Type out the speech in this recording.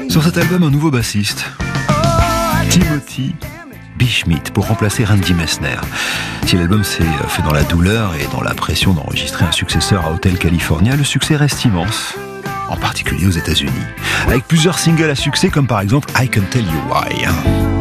Sur cet album, un nouveau bassiste, Timothy B. Schmid, pour remplacer Randy Messner. Si l'album s'est fait dans la douleur et dans la pression d'enregistrer un successeur à Hotel California, le succès reste immense, en particulier aux États-Unis, avec plusieurs singles à succès comme par exemple I Can Tell You Why.